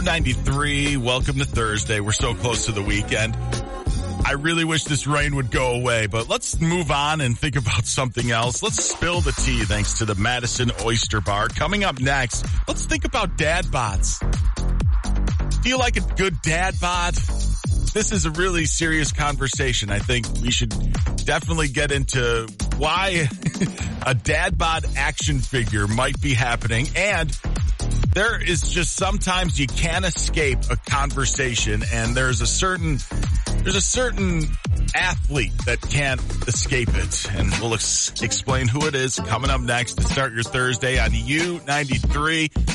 93, welcome to Thursday. We're so close to the weekend. I really wish this rain would go away, but let's move on and think about something else. Let's spill the tea thanks to the Madison Oyster Bar. Coming up next, let's think about dad bods. Do you like a good dad bod? This is a really serious conversation. I think we should definitely get into why a dad bod action figure might be happening, and there is just sometimes you can't escape a conversation, and there's a certain athlete that can't escape it, and we'll explain who it is coming up next to start your Thursday on U93.